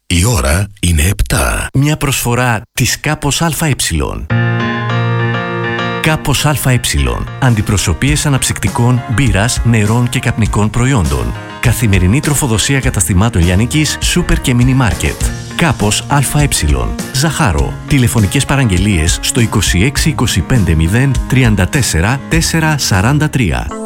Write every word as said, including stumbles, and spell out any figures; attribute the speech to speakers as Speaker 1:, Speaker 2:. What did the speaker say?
Speaker 1: Η ώρα είναι επτά.
Speaker 2: Μια προσφορά της Κάπος ΑΕ. Κάπος ΑΕ. Αντιπροσωπείες αναψυκτικών, μπύρας, νερών και καπνικών προϊόντων. Καθημερινή τροφοδοσία καταστημάτων λιανικής, σούπερ και μίνι μάρκετ. Κάπος ΑΕ. Ζαχάρο. Τηλεφωνικές παραγγελίες στο είκοσι έξι είκοσι πέντε μηδέν τριάντα τέσσερα τετρακόσια σαράντα τρία.